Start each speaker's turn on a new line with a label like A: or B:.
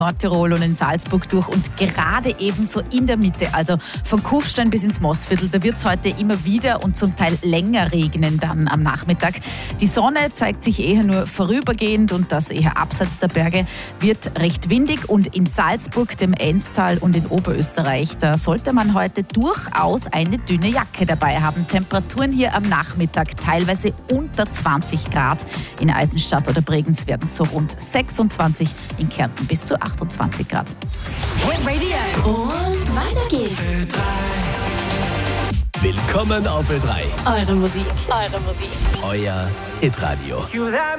A: Nordtirol und in Salzburg durch und gerade ebenso in der Mitte, also von Kufstein bis ins Mostviertel, da wird es heute immer wieder und zum Teil länger regnen dann am Nachmittag. Die Sonne zeigt sich eher nur vorübergehend und das eher abseits der Berge, wird recht windig und in Salzburg, dem Enztal und in Oberösterreich, da sollte man heute durchaus eine dünne Jacke dabei haben. Temperaturen hier am Nachmittag teilweise unter 20 Grad. In Eisenstadt oder Bregenz werden es so rund 26, in Kärnten bis zu 28 Grad.
B: Hit Radio. Und weiter geht's.
C: Willkommen auf Ö3.
B: Eure Musik.
C: Euer Hitradio.